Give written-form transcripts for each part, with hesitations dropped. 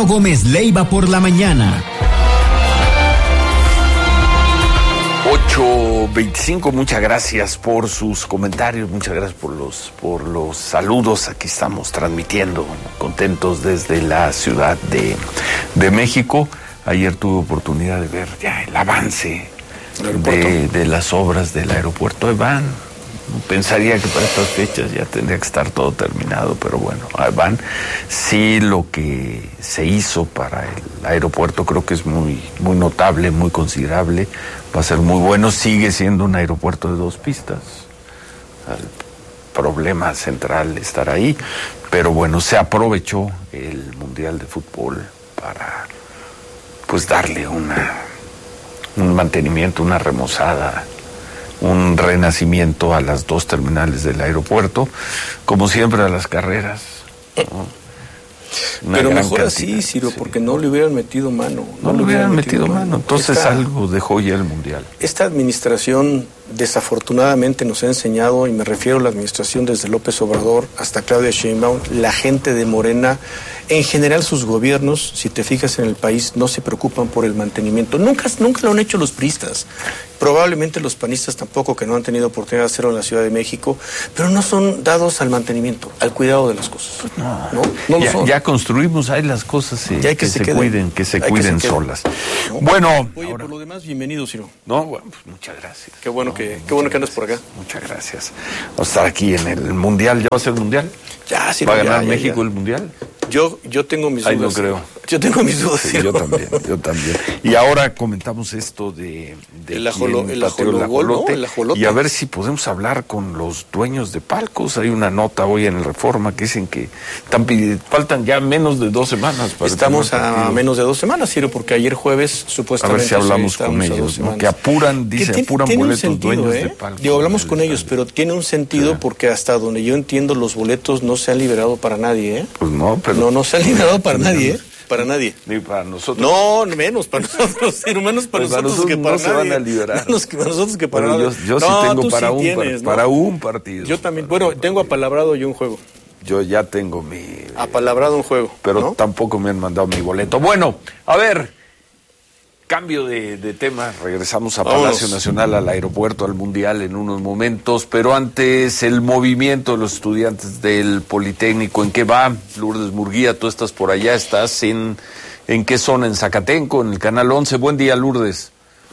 Ciro Gómez Leiva por la mañana. 8:25, muchas gracias por sus comentarios, muchas gracias por los saludos. Aquí estamos transmitiendo, contentos desde la Ciudad de México. Ayer tuve oportunidad de ver ya el avance de las obras del aeropuerto. Ahí van. Pensaría que para estas fechas ya tendría que estar todo terminado, pero bueno, ahí van. Sí, lo que se hizo para el aeropuerto creo que es muy notable, muy considerable. Va a ser muy bueno. Sigue siendo un aeropuerto de 2 pistas. El problema central estará ahí, pero bueno, se aprovechó el Mundial de Fútbol para pues darle un mantenimiento, una remozada, un renacimiento a las 2 terminales del aeropuerto, como siempre a las carreras, ¿no? Pero mejor así, Ciro, porque no le hubieran metido mano. No le hubieran metido mano. Entonces algo dejó ya el Mundial. Esta administración desafortunadamente nos ha enseñado, y me refiero a la administración desde López Obrador hasta Claudia Sheinbaum, la gente de Morena, en general sus gobiernos, si te fijas en el país, no se preocupan por el mantenimiento. Nunca lo han hecho los priistas. Probablemente los panistas tampoco, que no han tenido oportunidad de hacerlo en la Ciudad de México, pero no son dados al mantenimiento, al cuidado de las cosas. Pues no lo son. Ya construimos ahí las cosas que se cuiden solas. ¿No? Bueno. Oye, ahora, por lo demás, bienvenido, Ciro. No, bueno, pues muchas gracias. Qué bueno que andas por acá. Muchas gracias. Vamos a estar aquí en el Mundial. ¿Ya va a ser el Mundial? Ya, sí. ¿Va a ganar México el Mundial? Yo tengo mis dudas. Ay, no creo. Yo tengo mis dudas. Sí, yo también. Y ahora comentamos esto de el ajolote, y a ver si podemos hablar con los dueños de palcos. Hay una nota hoy en el Reforma que dicen que faltan ya menos de 2 semanas. Estamos a menos de 2 semanas, Ciro, porque ayer jueves supuestamente... A ver si hablamos con ellos, ¿no? Que apuran boletos sentido, dueños de palcos. Hablamos con ellos, pero tiene un sentido porque hasta donde yo entiendo los boletos no se han liberado para nadie, ¿eh? Pues no, pero... No se han liberado para nadie, ¿eh? Para nadie. Ni para nosotros. No, menos para nosotros, Ciro, menos para nosotros que para no nadie. Se van a liberar. Menos para nosotros que para nadie. Yo sí tengo para un partido. Yo también, bueno, tengo apalabrado yo un juego. Yo ya tengo mi... apalabrado un juego. Pero ¿no? Tampoco me han mandado mi boleto. Bueno, a ver... Cambio de tema, regresamos a Palacio Nacional, al aeropuerto, al Mundial en unos momentos, pero antes el movimiento de los estudiantes del Politécnico, ¿en qué va? Lourdes Murguía, tú estás por allá, estás ¿en qué zona? ¿En Zacatenco, en el Canal 11? Buen día, Lourdes.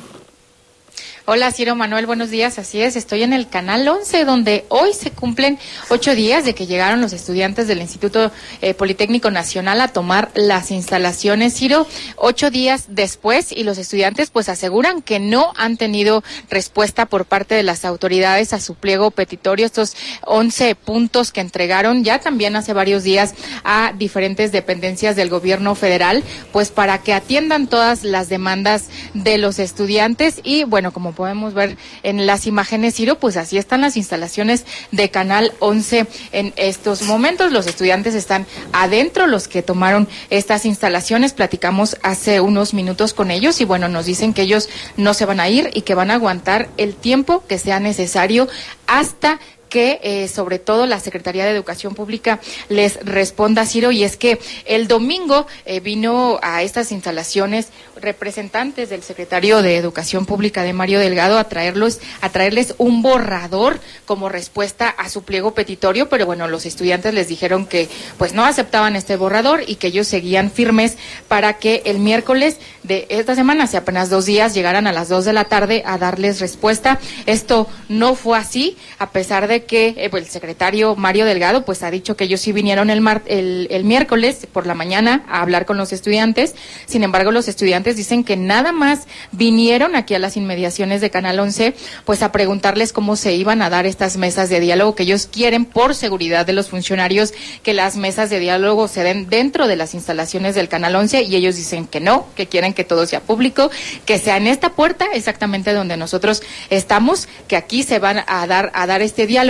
Hola, Ciro Manuel, buenos días. Así es, estoy en el Canal 11, donde hoy se cumplen 8 días de que llegaron los estudiantes del Instituto Politécnico Nacional a tomar las instalaciones. Ciro, 8 días después, y los estudiantes pues aseguran que no han tenido respuesta por parte de las autoridades a su pliego petitorio, estos 11 puntos que entregaron ya también hace varios días a diferentes dependencias del gobierno federal, pues para que atiendan todas las demandas de los estudiantes. Y bueno, como podemos ver en las imágenes, Ciro, pues así están las instalaciones de Canal 11 en estos momentos. Los estudiantes están adentro, los que tomaron estas instalaciones. Platicamos hace unos minutos con ellos y bueno, nos dicen que ellos no se van a ir y que van a aguantar el tiempo que sea necesario hasta que sobre todo la Secretaría de Educación Pública les responda, Ciro, y es que el domingo vino a estas instalaciones representantes del secretario de Educación Pública de Mario Delgado a traerles un borrador como respuesta a su pliego petitorio, pero bueno, los estudiantes les dijeron que pues no aceptaban este borrador y que ellos seguían firmes para que el miércoles de esta semana, hace apenas 2 días, llegaran a las 2 de la tarde a darles respuesta. Esto no fue así, a pesar de que el secretario Mario Delgado pues ha dicho que ellos sí vinieron el miércoles por la mañana a hablar con los estudiantes. Sin embargo, los estudiantes dicen que nada más vinieron aquí a las inmediaciones de Canal 11 pues a preguntarles cómo se iban a dar estas mesas de diálogo, que ellos quieren por seguridad de los funcionarios que las mesas de diálogo se den dentro de las instalaciones del Canal 11, y ellos dicen que no, que quieren que todo sea público, que sea en esta puerta exactamente donde nosotros estamos, que aquí se van a dar este diálogo.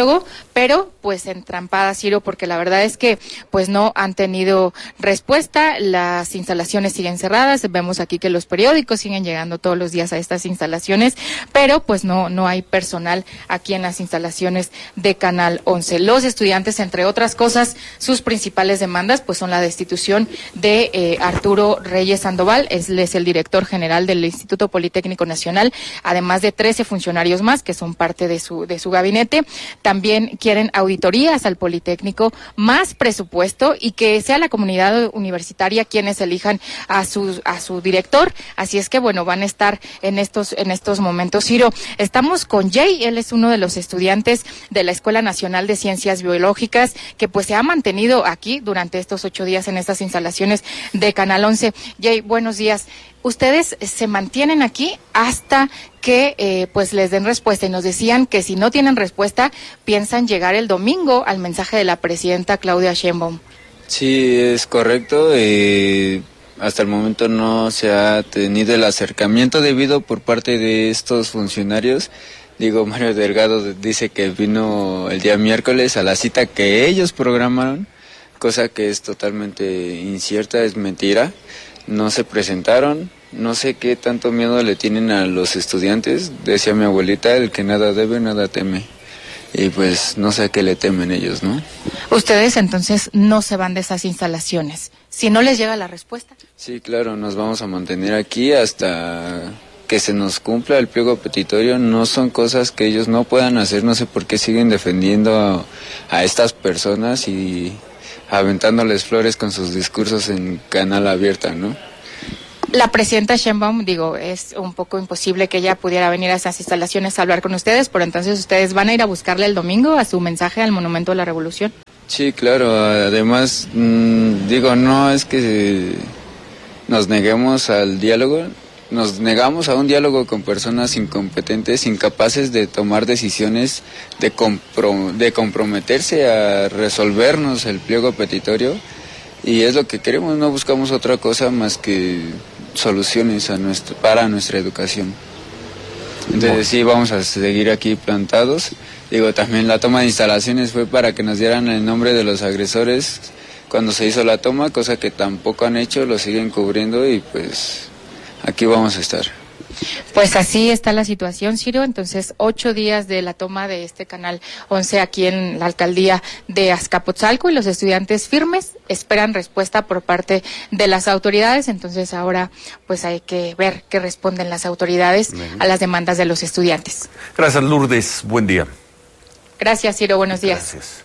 diálogo, pero pues entrampada, Ciro, porque la verdad es que pues no han tenido respuesta, las instalaciones siguen cerradas, vemos aquí que los periódicos siguen llegando todos los días a estas instalaciones, pero pues no hay personal aquí en las instalaciones de Canal 11. Los estudiantes, entre otras cosas, sus principales demandas pues son la destitución de Arturo Reyes Sandoval, él es el director general del Instituto Politécnico Nacional, además de 13 funcionarios más que son parte de su gabinete. También quieren auditorías al Politécnico, más presupuesto y que sea la comunidad universitaria quienes elijan a su director. Así es que bueno, van a estar en estos momentos. Ciro, estamos con Jay, él es uno de los estudiantes de la Escuela Nacional de Ciencias Biológicas que pues se ha mantenido aquí durante estos 8 días en estas instalaciones de Canal 11. Jay, buenos días. Ustedes se mantienen aquí hasta que pues les den respuesta, y nos decían que si no tienen respuesta piensan llegar el domingo al mensaje de la presidenta Claudia Sheinbaum. Sí, es correcto. Hasta el momento no se ha tenido el acercamiento debido por parte de estos funcionarios. Mario Delgado dice que vino el día miércoles a la cita que ellos programaron, cosa que es totalmente incierta, es mentira. No se presentaron, no sé qué tanto miedo le tienen a los estudiantes. Decía mi abuelita, el que nada debe, nada teme. Y pues no sé a qué le temen ellos, ¿no? Ustedes entonces no se van de esas instalaciones, si no les llega la respuesta. Sí, claro, nos vamos a mantener aquí hasta que se nos cumpla el pliego petitorio. No son cosas que ellos no puedan hacer, no sé por qué siguen defendiendo a estas personas y aventándoles flores con sus discursos en canal abierta, ¿no? La presidenta Sheinbaum, es un poco imposible que ella pudiera venir a esas instalaciones a hablar con ustedes, pero entonces ustedes van a ir a buscarle el domingo a su mensaje al Monumento de la Revolución. Sí, claro, además, no es que nos neguemos al diálogo, nos negamos a un diálogo con personas incompetentes, incapaces de tomar decisiones, de comprometerse a resolvernos el pliego petitorio, y es lo que queremos, no buscamos otra cosa más que soluciones para nuestra educación. Entonces sí, vamos a seguir aquí plantados. También la toma de instalaciones fue para que nos dieran el nombre de los agresores cuando se hizo la toma, cosa que tampoco han hecho, lo siguen cubriendo y pues aquí vamos a estar. Pues así está la situación, Ciro. Entonces, 8 días de la toma de este Canal 11 aquí en la alcaldía de Azcapotzalco, y los estudiantes firmes esperan respuesta por parte de las autoridades. Entonces, ahora pues hay que ver qué responden las autoridades a las demandas de los estudiantes. Gracias, Lourdes. Buen día. Gracias, Ciro. Buenos días. Gracias.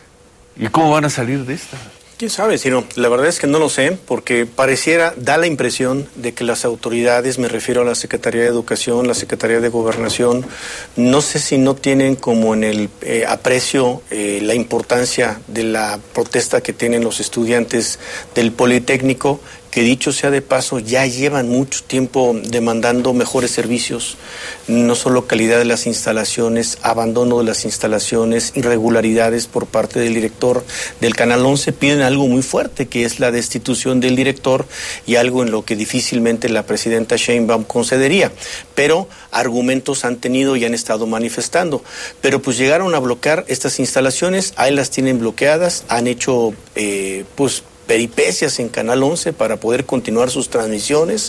¿Y cómo van a salir de esta? ¿Quién sabe, Ciro? La verdad es que no lo sé, porque da la impresión de que las autoridades, me refiero a la Secretaría de Educación, la Secretaría de Gobernación, no sé si no tienen como en el aprecio la importancia de la protesta que tienen los estudiantes del Politécnico, que dicho sea de paso, ya llevan mucho tiempo demandando mejores servicios, no solo calidad de las instalaciones, abandono de las instalaciones, irregularidades por parte del director del Canal 11, piden algo muy fuerte, que es la destitución del director, y algo en lo que difícilmente la presidenta Sheinbaum concedería, pero argumentos han tenido y han estado manifestando, pero pues llegaron a bloquear estas instalaciones, ahí las tienen bloqueadas, han hecho peripecias en Canal 11 para poder continuar sus transmisiones,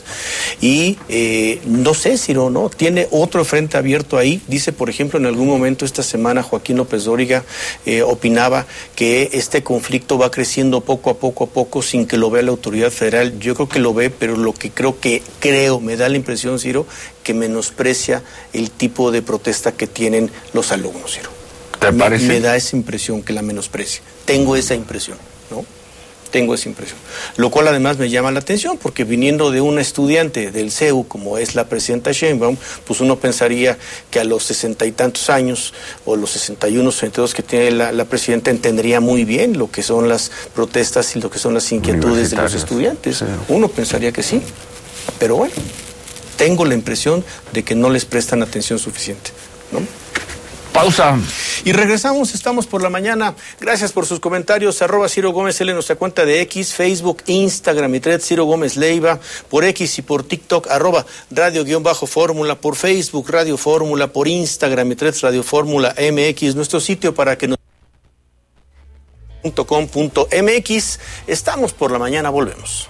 y no sé si no tiene otro frente abierto ahí. Dice, por ejemplo, en algún momento esta semana Joaquín López Dóriga opinaba que este conflicto va creciendo poco a poco sin que lo vea la autoridad federal. Yo creo que lo ve, pero lo que creo, me da la impresión, Ciro, que menosprecia el tipo de protesta que tienen los alumnos, Ciro. ¿Te parece? Me da esa impresión que la menosprecia. Tengo esa impresión, ¿no? Tengo esa impresión. Lo cual además me llama la atención, porque viniendo de una estudiante del CEU, como es la presidenta Sheinbaum, pues uno pensaría que a los 60 y tantos años, o los 61, 62 que tiene la presidenta, entendería muy bien lo que son las protestas y lo que son las inquietudes de los estudiantes. Sí. Uno pensaría que sí, pero bueno, tengo la impresión de que no les prestan atención suficiente, ¿no? Pausa. Y regresamos, estamos por la mañana. Gracias por sus comentarios. @Ciro Gómez L en nuestra cuenta de X, Facebook, Instagram y Thread Ciro Gómez Leiva, por X y por TikTok, @radio_fórmula, por Facebook Radio Fórmula, por Instagram y Thread Radio Fórmula MX, nuestro sitio para que nos .com.mx. Estamos por la mañana, volvemos.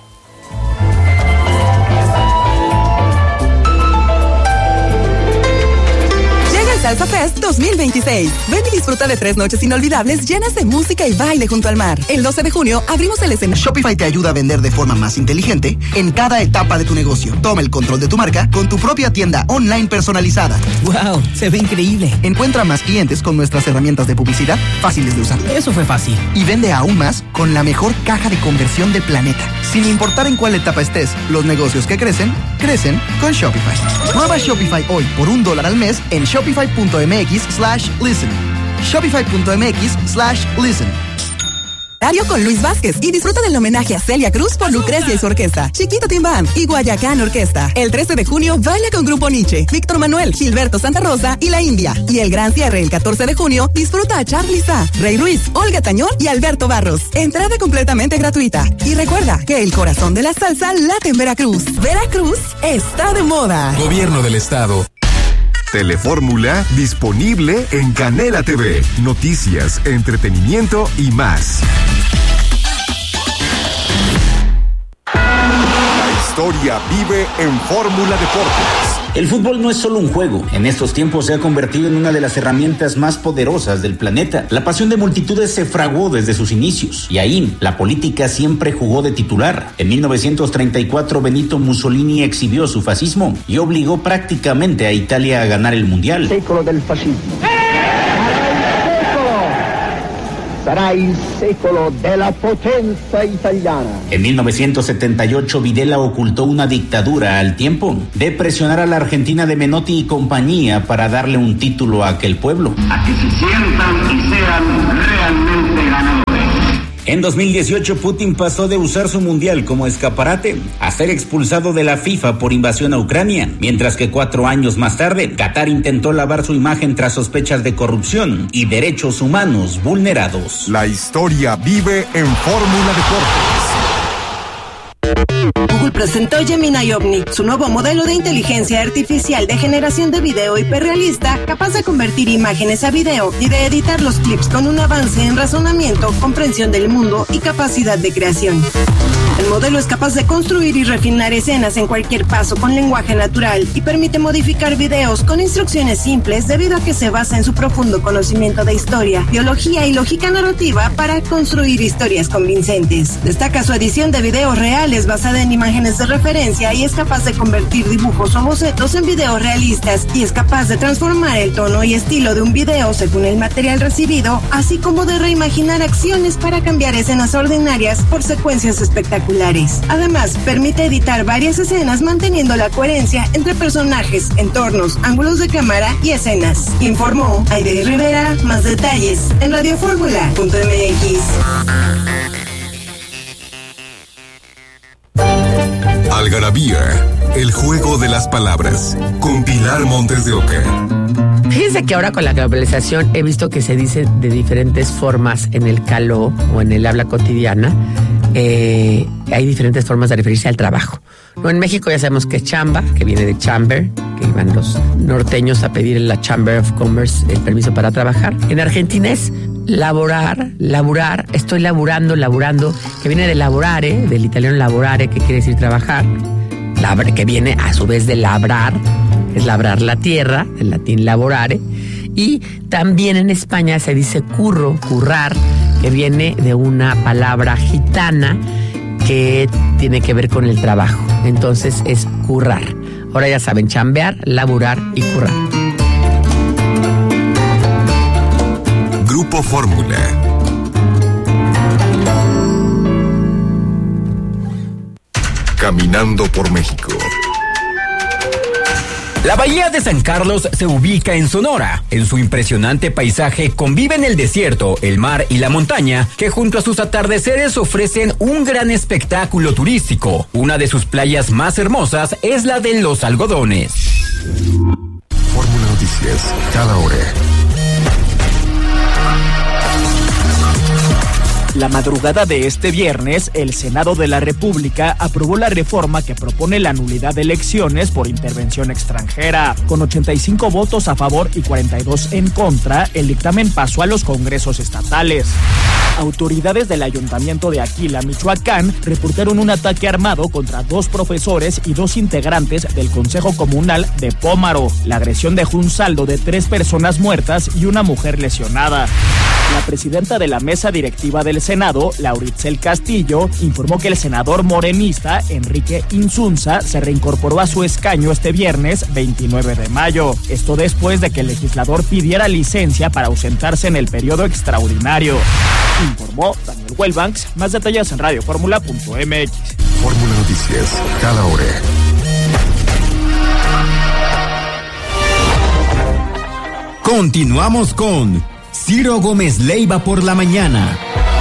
Salsa Fest 2026. Ven y disfruta de 3 noches inolvidables llenas de música y baile junto al mar. El 12 de junio abrimos el escenario. Shopify te ayuda a vender de forma más inteligente en cada etapa de tu negocio. Toma el control de tu marca con tu propia tienda online personalizada. ¡Wow! Se ve increíble. Encuentra más clientes con nuestras herramientas de publicidad fáciles de usar. Eso fue fácil. Y vende aún más con la mejor caja de conversión del planeta. Sin importar en cuál etapa estés, los negocios que crecen, crecen con Shopify. Prueba Shopify hoy por $1 al mes en shopify.mx/listen. Shopify.mx/listen. Con Luis Vázquez y disfruta del homenaje a Celia Cruz por Lucrecia y su orquesta, Chiquito Tim Band y Guayacán Orquesta. El 13 de junio baila con Grupo Nietzsche, Víctor Manuel, Gilberto Santa Rosa y La India. Y el gran cierre el 14 de junio disfruta a Charly Sa, Rey Ruiz, Olga Tañón y Alberto Barros. Entrada completamente gratuita. Y recuerda que el corazón de la salsa late en Veracruz. Veracruz está de moda. Gobierno del Estado. Telefórmula disponible en Canela TV. Noticias, entretenimiento y más. La historia vive en Fórmula Deportes. El fútbol no es solo un juego. En estos tiempos se ha convertido en una de las herramientas más poderosas del planeta. La pasión de multitudes se fraguó desde sus inicios. Y ahí, la política siempre jugó de titular. En 1934, Benito Mussolini exhibió su fascismo y obligó prácticamente a Italia a ganar el Mundial. Secolo del fascismo. Sarà il secolo della potenza italiana. En 1978, Videla ocultó una dictadura al tiempo de presionar a la Argentina de Menotti y compañía para darle un título a aquel pueblo. A que se sientan y sean realmente ganadores. En 2018, Putin pasó de usar su mundial como escaparate a ser expulsado de la FIFA por invasión a Ucrania, mientras que 4 años más tarde, Qatar intentó lavar su imagen tras sospechas de corrupción y derechos humanos vulnerados. La historia vive en Fórmula Deportes. Google presentó Gemini Omnic, su nuevo modelo de inteligencia artificial de generación de video hiperrealista, capaz de convertir imágenes a video y de editar los clips con un avance en razonamiento, comprensión del mundo y capacidad de creación. El modelo es capaz de construir y refinar escenas en cualquier paso con lenguaje natural y permite modificar videos con instrucciones simples debido a que se basa en su profundo conocimiento de historia, biología y lógica narrativa para construir historias convincentes. Destaca su edición de videos reales basada en imágenes de referencia y es capaz de convertir dibujos o bocetos en videos realistas y es capaz de transformar el tono y estilo de un video según el material recibido, así como de reimaginar acciones para cambiar escenas ordinarias por secuencias espectaculares. Además, permite editar varias escenas manteniendo la coherencia entre personajes, entornos, ángulos de cámara y escenas. Informó Aide Rivera. Más detalles en radioformula.mx. Algarabía, el juego de las palabras, con Pilar Montes de Oca. Fíjense que ahora con la globalización he visto que se dice de diferentes formas en el caló o en el habla cotidiana. Hay diferentes formas de referirse al trabajo. No, en México ya sabemos que es chamba, que viene de chamber, que iban los norteños a pedir en la Chamber of Commerce el permiso para trabajar. En Argentina es laborar, estoy laburando, que viene de lavorare, del italiano lavorare, que quiere decir trabajar, que viene a su vez de labrar, es labrar la tierra, del latín lavorare, y también en España se dice currar, que viene de una palabra gitana que tiene que ver con el trabajo. Entonces es currar. Ahora ya saben, chambear, laburar y currar. Grupo Fórmula. Caminando por México. La Bahía de San Carlos se ubica en Sonora. En su impresionante paisaje conviven el desierto, el mar y la montaña, que junto a sus atardeceres ofrecen un gran espectáculo turístico. Una de sus playas más hermosas es la de Los Algodones. Fórmula Noticias, cada hora La madrugada de este viernes, el Senado de la República aprobó la reforma que propone la nulidad de elecciones por intervención extranjera. Con 85 votos a favor y 42 en contra, el dictamen pasó a los congresos estatales. Autoridades del Ayuntamiento de Aquila, Michoacán, reportaron un ataque armado contra 2 profesores y 2 integrantes del Consejo Comunal de Pómaro. La agresión dejó un saldo de 3 personas muertas y una mujer lesionada. La presidenta de la mesa directiva del Senado, Lauritzel Castillo, informó que el senador morenista Enrique Insunza se reincorporó a su escaño este viernes 29 de mayo. Esto después de que el legislador pidiera licencia para ausentarse en el periodo extraordinario. Informó Daniel Wellbanks. Más detalles en radioformula.mx. Fórmula Noticias, cada hora. Continuamos con Ciro Gómez Leiva por la mañana.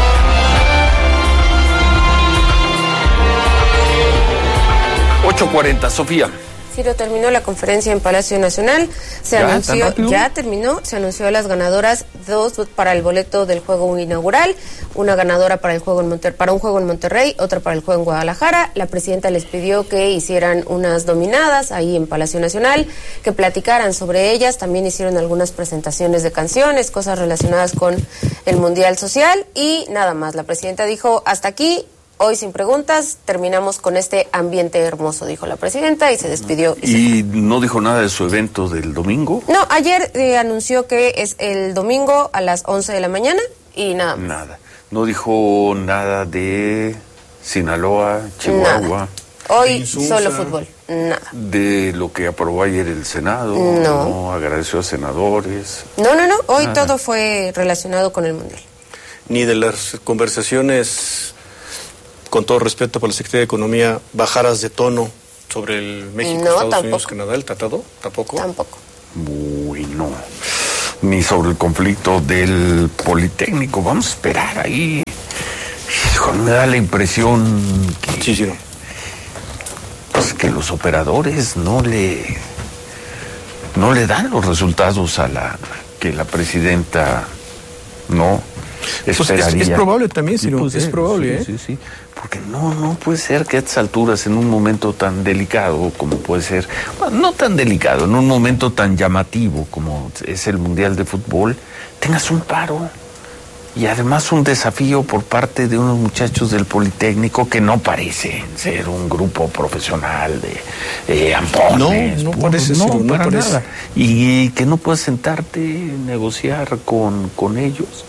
8:40, Sofía. Ciro, terminó la conferencia en Palacio Nacional, se anunció a las ganadoras 2 para el boleto del juego inaugural, una ganadora para un juego en Monterrey, otra para el juego en Guadalajara. La presidenta les pidió que hicieran unas dominadas ahí en Palacio Nacional, que platicaran sobre ellas, también hicieron algunas presentaciones de canciones, cosas relacionadas con el Mundial Social y nada más. La presidenta dijo, hasta aquí. Hoy sin preguntas, terminamos con este ambiente hermoso, dijo la presidenta y se despidió. ¿Y no dijo nada de su evento del domingo? No, ayer anunció que es el domingo a las 11 de la mañana y nada más. Nada. No dijo nada de Sinaloa, Chihuahua. Nada. Hoy solo fútbol, nada. De lo que aprobó ayer el Senado. No agradeció a senadores. No. Hoy nada. Todo fue relacionado con el Mundial. Ni de las conversaciones, con todo respeto para la Secretaría de Economía, bajaras de tono sobre el México, Estados Unidos, Canadá, el tratado, ¿tampoco? Tampoco. Uy, no. Ni sobre el conflicto del Politécnico. Vamos a esperar ahí. Hijo, me da la impresión que... Pues que los operadores no le dan los resultados que la presidenta no esperaría. Pues es probable también, Ciro, pues es probable, Sí. Porque no puede ser que a estas alturas, en un momento tan delicado como puede ser, bueno, no tan delicado, en un momento tan llamativo como es el Mundial de Fútbol, tengas un paro y además un desafío por parte de unos muchachos del Politécnico que no parecen ser un grupo profesional de ampones. No parece, Ciro, no para parece. nada. Y que no puedes sentarte, negociar con ellos.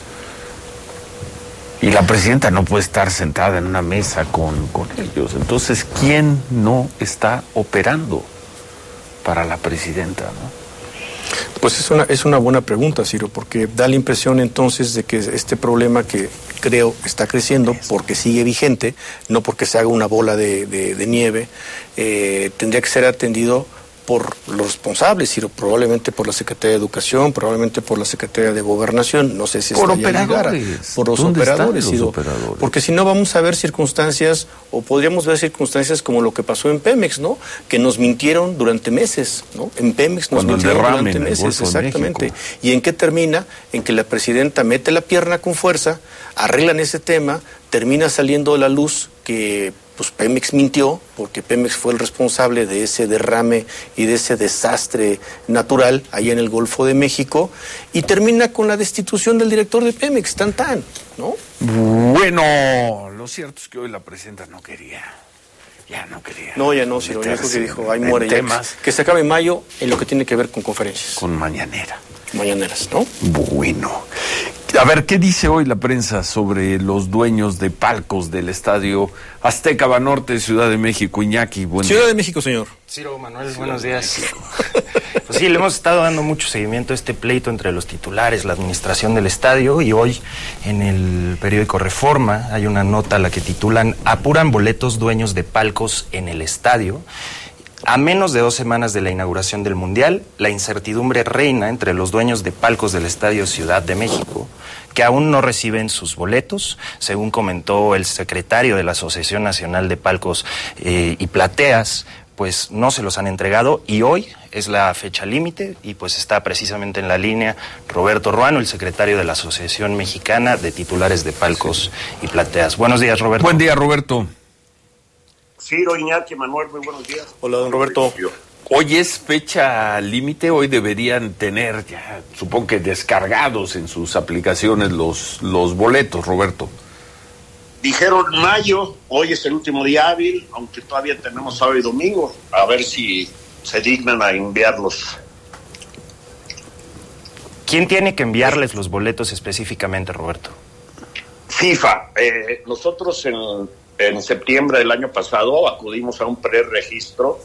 Y la presidenta no puede estar sentada en una mesa con ellos. Entonces, ¿quién no está operando para la presidenta, no? Pues es una buena pregunta, Ciro, porque da la impresión entonces de que este problema, que creo está creciendo porque sigue vigente, no porque se haga una bola de nieve, tendría que ser atendido por los responsables, Ciro, probablemente por la Secretaría de Educación, probablemente por la Secretaría de Gobernación, no sé si por operadores, por los operadores, Ciro, porque si no vamos a ver circunstancias, o podríamos ver circunstancias como lo que pasó en Pemex, ¿no? Que nos mintieron durante meses, ¿no? En Pemex nos mintieron durante meses, exactamente. ¿Y en qué termina? En que la presidenta mete la pierna con fuerza, arreglan ese tema, termina saliendo a la luz que pues Pemex mintió, porque Pemex fue el responsable de ese derrame y de ese desastre natural allá en el Golfo de México, y termina con la destitución del director de Pemex, ¿no? Bueno, lo cierto es que hoy la presidenta no quería. No, ya no, Ciro, yo creo que dijo, ahí muere ya, que se acabe en mayo en lo que tiene que ver con conferencias. Con mañaneras, ¿no? Bueno. A ver, ¿qué dice hoy la prensa sobre los dueños de palcos del Estadio Azteca Banorte, Ciudad de México? Iñaki, Ciudad de México, señor. Ciro, Manuel, buenos días. Pues sí, le hemos estado dando mucho seguimiento a este pleito entre los titulares, la administración del estadio, y hoy en el periódico Reforma hay una nota a la que titulan "Apuran boletos dueños de palcos en el estadio". A menos de 2 semanas de la inauguración del Mundial, la incertidumbre reina entre los dueños de palcos del Estadio Ciudad de México, que aún no reciben sus boletos, según comentó el secretario de la Asociación Nacional de Palcos y Plateas, pues no se los han entregado y hoy es la fecha límite y pues está precisamente en la línea Roberto Ruano, el secretario de la Asociación Mexicana de Titulares de Palcos y Plateas. Buenos días, Roberto. Buen día, Roberto. Ciro, Iñaki, Manuel, muy buenos días. Hola, don Roberto. Hoy es fecha límite, hoy deberían tener ya, supongo que descargados en sus aplicaciones los boletos, Roberto. Dijeron mayo, hoy es el último día hábil, aunque todavía tenemos sábado y domingo, a ver si se dignan a enviarlos. ¿Quién tiene que enviarles los boletos específicamente, Roberto? FIFA. Nosotros en septiembre del año pasado acudimos a un preregistro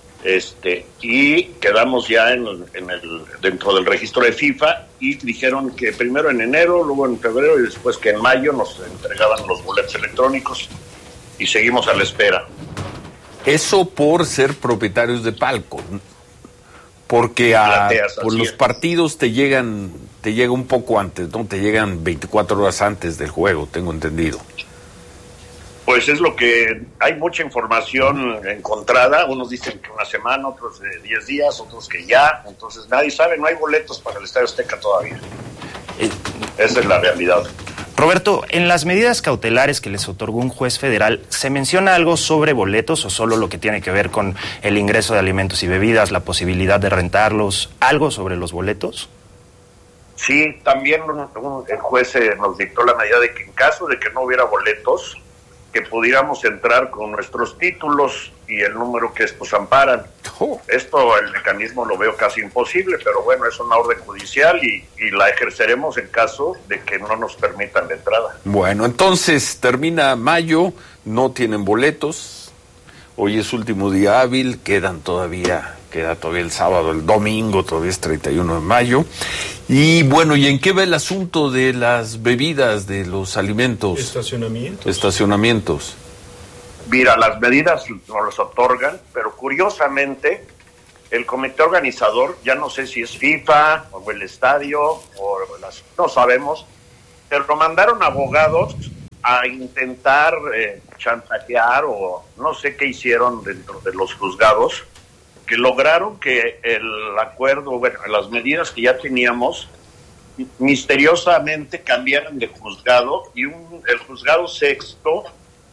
y quedamos ya dentro del registro de FIFA y dijeron que primero en enero, luego en febrero y después que en mayo nos entregaban los boletos electrónicos y seguimos a la espera. Eso por ser propietarios de palco, porque por los partidos te llega un poco antes, ¿no? Te llegan 24 horas antes del juego, tengo entendido. Pues es lo que hay mucha información encontrada, unos dicen que una semana, otros de 10 días, otros que ya, entonces nadie sabe, no hay boletos para el Estadio Azteca todavía. Esa es la realidad. Roberto, en las medidas cautelares que les otorgó un juez federal, ¿se menciona algo sobre boletos o solo lo que tiene que ver con el ingreso de alimentos y bebidas, la posibilidad de rentarlos, algo sobre los boletos? Sí, también el juez nos dictó la medida de que en caso de que no hubiera boletos, que pudiéramos entrar con nuestros títulos y el número que estos amparan. Esto, el mecanismo lo veo casi imposible, pero bueno, es una orden judicial y la ejerceremos en caso de que no nos permitan la entrada. Bueno, entonces termina mayo, no tienen boletos, hoy es último día hábil, queda todavía el sábado, el domingo, todavía es 31 de mayo. Y bueno, ¿y en qué va el asunto de las bebidas, de los alimentos? Estacionamientos. Mira, las medidas nos las otorgan, pero curiosamente el comité organizador, ya no sé si es FIFA o el estadio, no sabemos, pero mandaron abogados a intentar chantajear o no sé qué hicieron dentro de los juzgados, que lograron que el acuerdo, las medidas que ya teníamos, misteriosamente cambiaran de juzgado y el juzgado sexto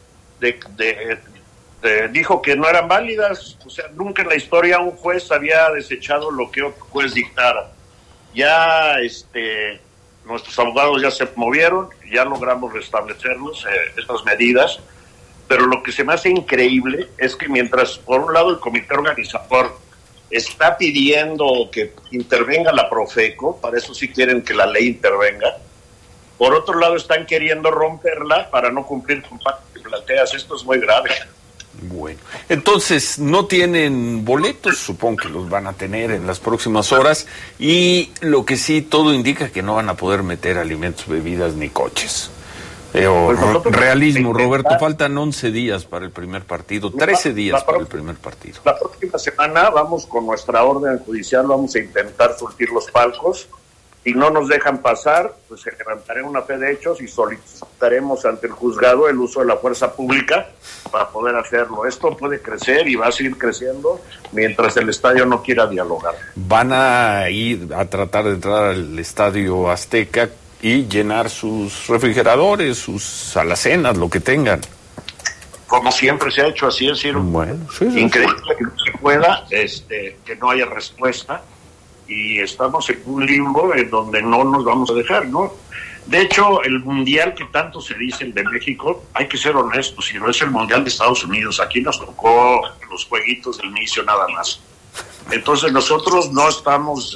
dijo que no eran válidas. O sea, nunca en la historia un juez había desechado lo que otro juez dictara. Ya nuestros abogados ya se movieron, ya logramos restablecernos estas medidas. Pero lo que se me hace increíble es que mientras, por un lado, el comité organizador está pidiendo que intervenga la Profeco, para eso sí quieren que la ley intervenga, por otro lado están queriendo romperla para no cumplir con pacto de plateas. Esto es muy grave. Bueno, entonces no tienen boletos, supongo que los van a tener en las próximas horas, y lo que sí todo indica que no van a poder meter alimentos, bebidas ni coches. Realismo, Roberto, faltan 11 días para el primer partido, 13 días para el primer partido. La próxima semana vamos con nuestra orden judicial, vamos a intentar surtir los palcos. Si no nos dejan pasar, pues se levantará una fe de hechos y solicitaremos ante el juzgado el uso de la fuerza pública para poder hacerlo. Esto puede crecer y va a seguir creciendo mientras el estadio no quiera dialogar. Van a ir a tratar de entrar al Estadio Azteca y llenar sus refrigeradores, sus alacenas, lo que tengan. Como siempre se ha hecho, así es, Ciro. Bueno, sí, increíble que no se pueda, que no haya respuesta, y estamos en un limbo en donde no nos vamos a dejar, ¿no? De hecho, el mundial que tanto se dice, el de México, hay que ser honestos, si no es el mundial de Estados Unidos, aquí nos tocó los jueguitos del inicio nada más. Entonces nosotros no estamos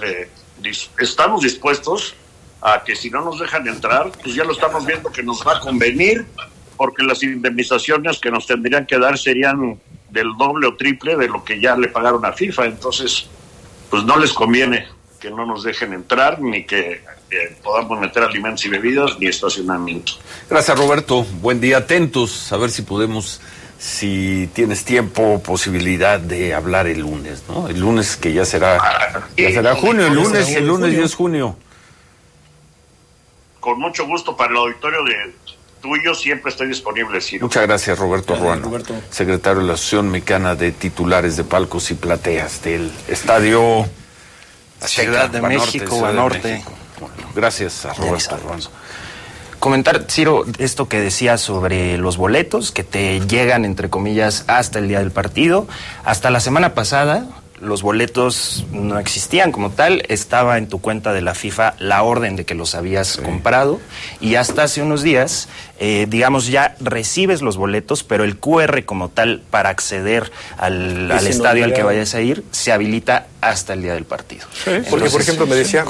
dispuestos a que si no nos dejan entrar, pues ya lo estamos viendo que nos va a convenir, porque las indemnizaciones que nos tendrían que dar serían del doble o triple de lo que ya le pagaron a FIFA. Entonces, pues no les conviene que no nos dejen entrar, ni que podamos meter alimentos y bebidas, ni estacionamiento. Gracias, Roberto. Buen día, atentos, a ver si podemos, si tienes tiempo, posibilidad de hablar el lunes, ¿no? El lunes que ya será junio, el lunes ya es junio. Con mucho gusto para el auditorio tuyo, siempre estoy disponible, Ciro. Muchas gracias, Roberto Ruano, secretario de la Asociación Mexicana de Titulares de Palcos y Plateas del Estadio Azteca, Ciudad de México, Banorte. Bueno, gracias a Roberto Ruano. Comentar, Ciro, esto que decías sobre los boletos que te llegan, entre comillas, hasta el día del partido. Hasta la semana pasada, los boletos no existían como tal, estaba en tu cuenta de la FIFA la orden de que los habías comprado, y hasta hace unos días, digamos, ya recibes los boletos, pero el QR como tal para acceder al estadio al que vayas a ir se habilita hasta el día del partido. Sí, porque, por ejemplo, me decía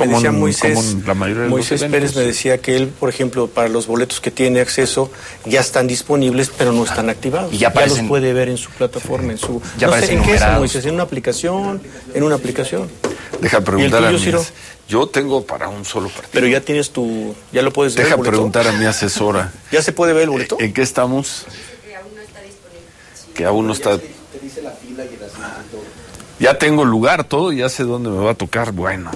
Moisés Pérez, me decía que él, por ejemplo, para los boletos que tiene acceso, ya están disponibles, pero no están activados. Y ya los puede ver en su plataforma, en su... Ya aparecen numerados. Moisés, en una aplicación, Deja preguntar a mí. Yo tengo para un solo partido. Pero ya tienes ya lo puedes ver. Deja preguntar a mi asesora. ¿Ya se puede ver el boleto? ¿En qué estamos? Que aún no está disponible. Que aún no está... Te dice la fila y el asiento y todo. Ya tengo lugar, todo, ya sé dónde me va a tocar. Bueno,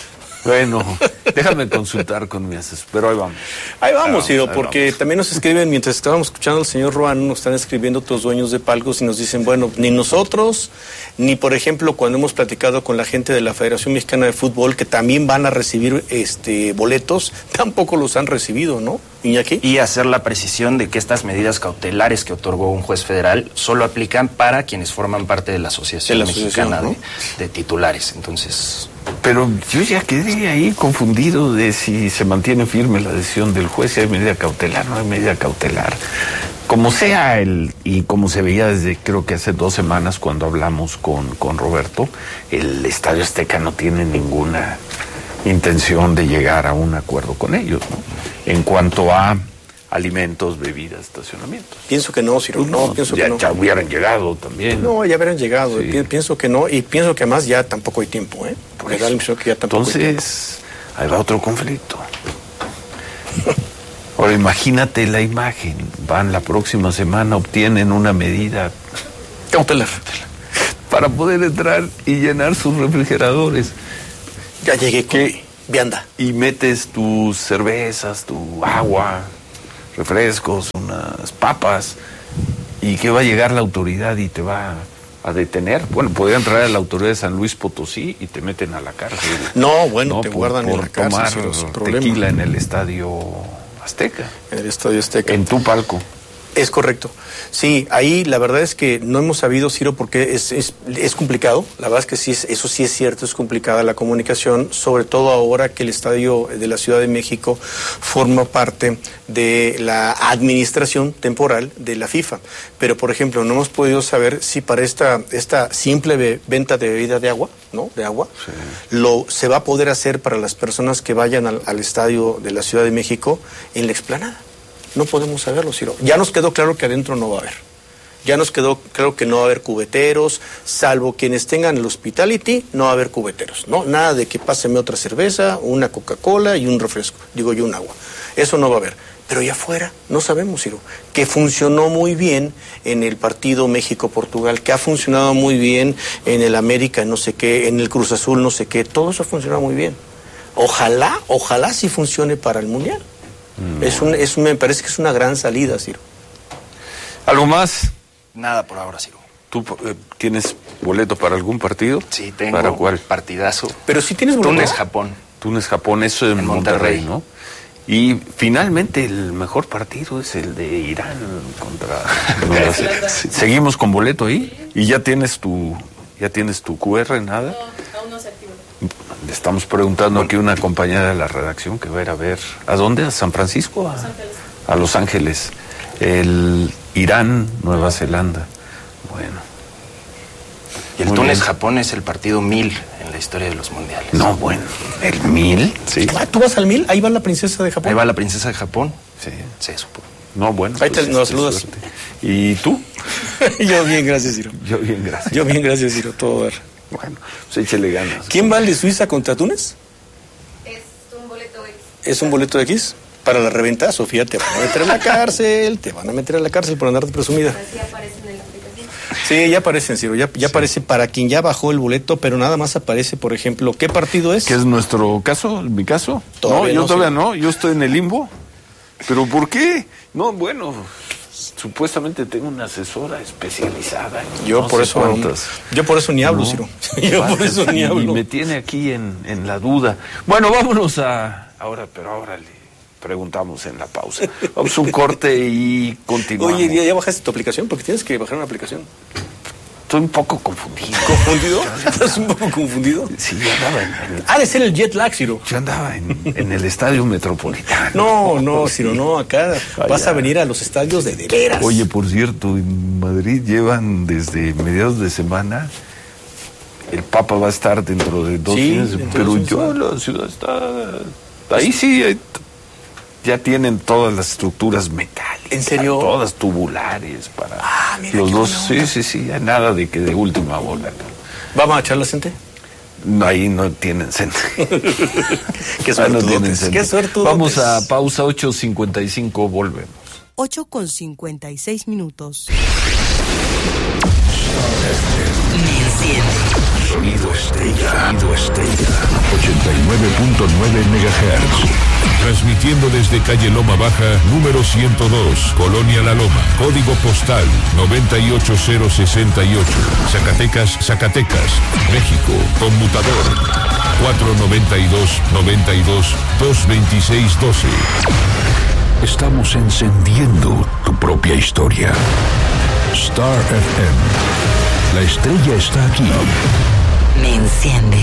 déjame consultar con mi asesor, pero ahí vamos. Ahí vamos, Ciro, porque también nos escriben, mientras estábamos escuchando al señor Ruano, nos están escribiendo otros dueños de palcos y nos dicen, bueno, ni nosotros, ni por ejemplo cuando hemos platicado con la gente de la Federación Mexicana de Fútbol, que también van a recibir boletos, tampoco los han recibido, ¿no, Iñaki? Y hacer la precisión de que estas medidas cautelares que otorgó un juez federal solo aplican para quienes forman parte de la Asociación Mexicana, ¿no?, de Titulares. Entonces... Pero yo ya quedé ahí confundido de si se mantiene firme la decisión del juez, si hay medida cautelar, no hay medida cautelar. Como sea, y como se veía desde creo que hace 2 semanas cuando hablamos con Roberto, el Estadio Azteca no tiene ninguna intención de llegar a un acuerdo con ellos, ¿no? En cuanto a alimentos, bebidas, estacionamientos. Pienso que no, Ciro, pienso que no. Ya hubieran llegado también. No, ya hubieran llegado, sí. Pienso que no, y pienso que además ya tampoco hay tiempo, ¿eh? Porque da la impresión que ya tampoco hay tiempo. Entonces, ahí va otro conflicto. Ahora imagínate la imagen, van la próxima semana, obtienen una medida cautelar para poder entrar y llenar sus refrigeradores. Ya llegué con vianda. Y metes tus cervezas, tu agua, refrescos, unas papas, y que va a llegar la autoridad y te va a detener. Bueno, podría entrar a la autoridad de San Luis Potosí y te meten a la cárcel. No, bueno, te guardan en la cárcel. Por tomar tequila en el Estadio Azteca. En el Estadio Azteca. En tu palco. Es correcto. Sí, ahí la verdad es que no hemos sabido, Ciro, porque es complicado. La verdad es que sí, eso sí es cierto, es complicada la comunicación, sobre todo ahora que el Estadio de la Ciudad de México forma parte de la administración temporal de la FIFA. Pero, por ejemplo, no hemos podido saber si para esta simple venta de bebida de agua, ¿no? De agua, sí, se va a poder hacer para las personas que vayan al Estadio de la Ciudad de México en la explanada. No podemos saberlo, Ciro. Ya nos quedó claro que adentro no va a haber. Ya nos quedó claro que no va a haber cubeteros, salvo quienes tengan el hospitality, no va a haber cubeteros, ¿no? Nada de que páseme otra cerveza, una Coca-Cola y un refresco, un agua. Eso no va a haber. Pero allá afuera no sabemos, Ciro, que funcionó muy bien en el partido México-Portugal, que ha funcionado muy bien en el América, no sé qué, en el Cruz Azul, no sé qué. Todo eso ha funcionado muy bien. Ojalá sí funcione para el Mundial. Me parece que es una gran salida, Ciro. ¿Algo más? Nada por ahora, Ciro. ¿Tú tienes boleto para algún partido? Sí, tengo. ¿Para cuál? Partidazo. Pero sí tienes boleto. Túnez-Japón. Túnez-Japón, eso en Monterrey, ¿no? Y finalmente el mejor partido es el de Irán contra... ¿Seguimos con boleto ahí? ¿Y ya tienes tu QR, nada? No, aún no se activa. Le estamos preguntando aquí a una compañera de la redacción que va a ir a ver... ¿A dónde? ¿A San Francisco? A Los Ángeles. El Irán, Nueva Zelanda. Bueno. Y el Túnez-Japón es el partido 1000 en la historia de los mundiales. No, bueno. ¿El 1000? Sí. ¿Tú vas al 1000? ¿Ahí va la princesa de Japón? Ahí va la princesa de Japón. Sí. Sí, supongo. No, bueno. Ahí nos saludas. ¿Y tú? Yo bien, gracias, Ciro. Yo bien, gracias. Yo bien, gracias, Ciro. Todo ver. Bueno, pues échale ganas. ¿Quién va al de Suiza contra Túnez? Es un boleto X. ¿Es un boleto X? Para la reventa, Sofía, te van a meter en la cárcel, por andar de presumida. Así aparecen en la aplicación. Sí, ya aparecen, Ciro, ya aparece para quien ya bajó el boleto, pero nada más aparece, por ejemplo, ¿qué partido es? ¿Qué es nuestro caso? ¿Mi caso? Todavía yo todavía no, yo estoy en el limbo. ¿Pero por qué? No, bueno, supuestamente tengo una asesora especializada. Yo por eso ni hablo, Ciro. Yo por eso ni hablo. Y me tiene aquí en la duda. Bueno, vámonos ahora le preguntamos en la pausa. Vamos a un corte y continuamos. Oye, ¿ya bajaste tu aplicación? Porque tienes que bajar una aplicación. Estoy un poco confundido. ¿Confundido? ¿Estás un poco confundido? Sí, yo andaba Ha de ser el jet lag, Ciro. Yo andaba en el estadio Metropolitano. No, Ciro, no. Acá vas a venir a los estadios de veras. Oye, por cierto, en Madrid llevan desde mediados de semana. El Papa va a estar dentro de 2 días. Pero la ciudad está... Ahí sí... Ya tienen todas las estructuras metálicas. ¿En serio? Todas tubulares para los dos. Sí. Nada de que de última bola. ¿Vamos a echar la gente? No, ahí no tienen gente. Qué suerte. Qué suerte. Vamos a pausa 8:55, volvemos. 8:56. Sonido Estrella. 89.9 MHz. Transmitiendo desde calle Loma Baja, número 102, Colonia La Loma, código postal 98068, Zacatecas, México, conmutador 492-92-226-12. Estamos encendiendo tu propia historia. Star FM. La estrella está aquí. Me enciende.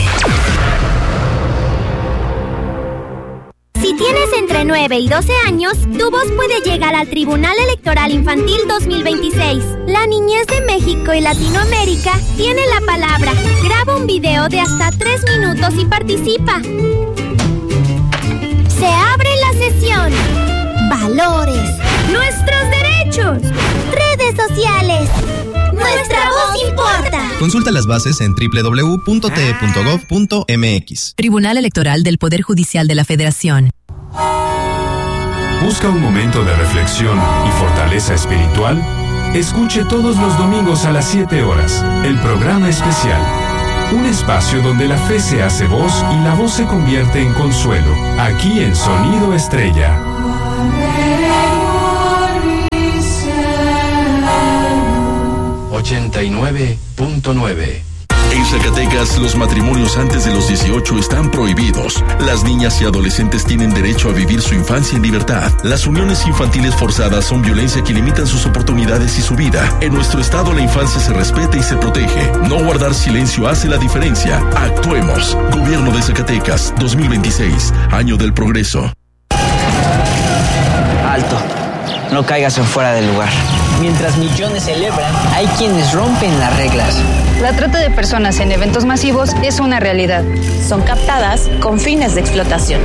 Si tienes entre 9 y 12 años, tu voz puede llegar al Tribunal Electoral Infantil 2026. La niñez de México y Latinoamérica tiene la palabra. Graba un video de hasta 3 minutos y participa. Se abre la sesión. Valores. Nuestros derechos. Redes sociales. Nuestra voz importa. Consulta las bases en www.te.gov.mx. Tribunal Electoral del Poder Judicial de la Federación. ¿Busca un momento de reflexión y fortaleza espiritual? Escuche todos los domingos a las 7 horas el programa especial. Un espacio donde la fe se hace voz y la voz se convierte en consuelo. Aquí en Sonido Estrella. 89.9. En Zacatecas, los matrimonios antes de los 18 están prohibidos. Las niñas y adolescentes tienen derecho a vivir su infancia en libertad. Las uniones infantiles forzadas son violencia que limitan sus oportunidades y su vida. En nuestro estado, la infancia se respeta y se protege. No guardar silencio hace la diferencia. Actuemos. Gobierno de Zacatecas, 2026, año del progreso. Alto. No caigas en fuera del lugar. Mientras millones celebran, hay quienes rompen las reglas. La trata de personas en eventos masivos es una realidad. Son captadas con fines de explotación.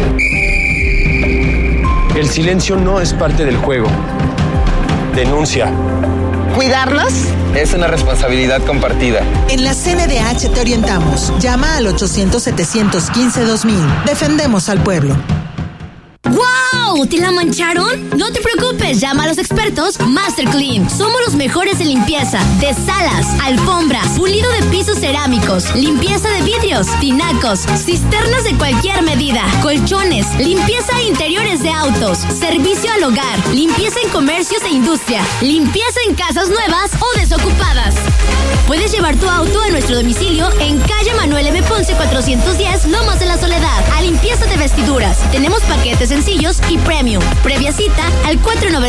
El silencio no es parte del juego. Denuncia. ¿Cuidarnos? Es una responsabilidad compartida. En la CNDH te orientamos. Llama al 800-715-2000. Defendemos al pueblo. ¡Wow! ¿Te la mancharon? No te preocupes, llama a los expertos Master Clean. Somos los mejores en limpieza de salas, alfombras, pulido de pisos cerámicos, limpieza de vidrios, tinacos, cisternas de cualquier medida, colchones, limpieza de interiores de autos, servicio al hogar, limpieza en comercios e industria, limpieza en casas nuevas o desocupadas. Puedes llevar tu auto a nuestro domicilio en calle Manuel M. Ponce 410, Lomas de la Soledad, a limpieza de vestiduras. Tenemos paquetes sencillos y premium. Previa cita al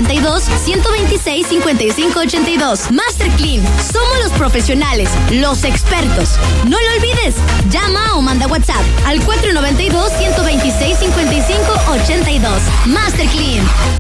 492-126-5582. Master Clean. Somos los profesionales, los expertos. No lo olvides. Llama o manda WhatsApp al 492-126-5582. Master Clean.